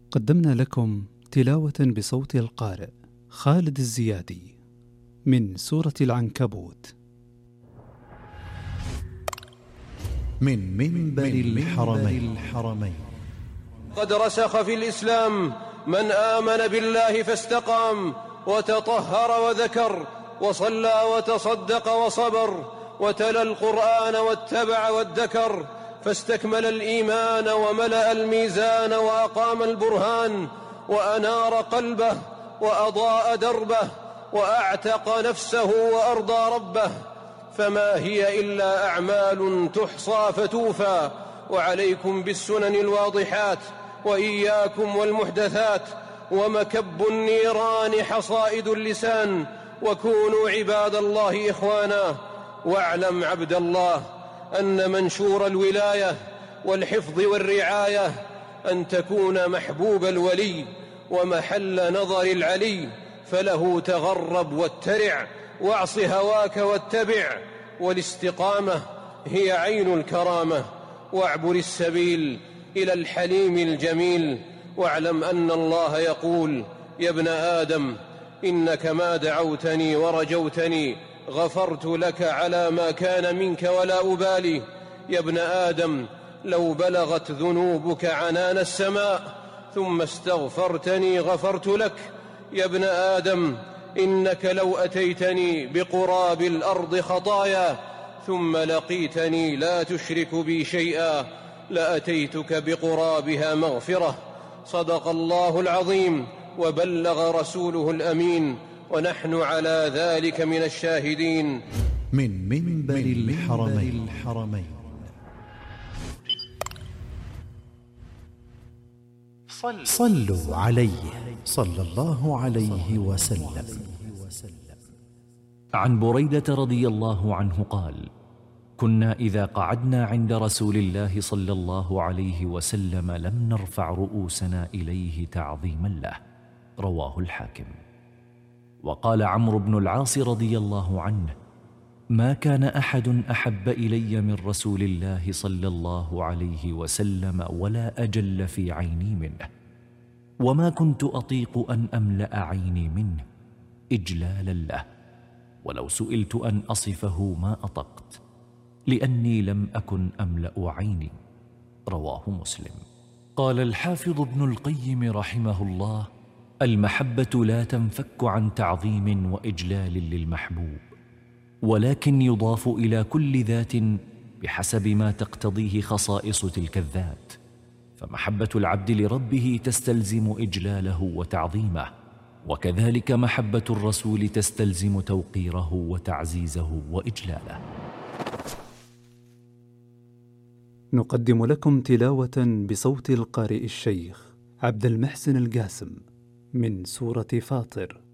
قدمنا لكم تلاوة بصوت القارئ خالد الزيادي من سورة العنكبوت من منبر الحرمين. قد رسخ في الإسلام من آمن بالله فاستقام وتطهر وذكر وصلى وتصدق وصبر وتلا القرآن واتبع وادكر، فاستكمل الإيمان وملأ الميزان وأقام البرهان وأنار قلبه وأضاء دربه وأعتق نفسه وأرضى ربه. فما هي إلا أعمال تحصى فتوفى، وعليكم بالسنن الواضحات وإياكم والمحدثات، ومكب النيران حصائد اللسان، وكونوا عباد الله إخوانا. واعلم عبد الله أن منشور الولاية والحفظ والرعاية أن تكون محبوب الولي ومحل نظر العلي، فله تغرب واترع واعص هواك واتبع، والاستقامة هي عين الكرامة، واعبر السبيل إلى الحليم الجميل. واعلم أن الله يقول: يا ابن آدم إنك ما دعوتني ورجوتني غفرت لك على ما كان منك ولا أبالي. يا ابن آدم لو بلغت ذنوبك عنان السماء ثم استغفرتني غفرت لك. يا ابن آدم إنك لو أتيتني بقراب الأرض خطايا ثم لقيتني لا تشرك بي شيئا لأتيتك بقرابها مغفرة. صدق الله العظيم وبلغ رسوله الأمين، ونحن على ذلك من الشاهدين. من منبر الحرمين. صلوا عليه صلى الله عليه وسلم. عن بريدة رضي الله عنه قال: كنا إذا قعدنا عند رسول الله صلى الله عليه وسلم لم نرفع رؤوسنا إليه تعظيما له. رواه الحاكم. وقال عمرو بن العاص رضي الله عنه: ما كان أحد أحب إلي من رسول الله صلى الله عليه وسلم ولا أجل في عيني منه، وما كنت أطيق أن أملأ عيني منه إجلالا له، ولو سئلت أن أصفه ما أطقت، لأني لم أكن أملأ عيني. رواه مسلم. قال الحافظ ابن القيم رحمه الله: المحبة لا تنفك عن تعظيم وإجلال للمحبوب، ولكن يضاف إلى كل ذات بحسب ما تقتضيه خصائص تلك الذات، فمحبة العبد لربه تستلزم إجلاله وتعظيمه، وكذلك محبة الرسول تستلزم توقيره وتعزيزه وإجلاله. نقدم لكم تلاوة بصوت القارئ الشيخ عبد المحسن القاسم من سورة فاطر.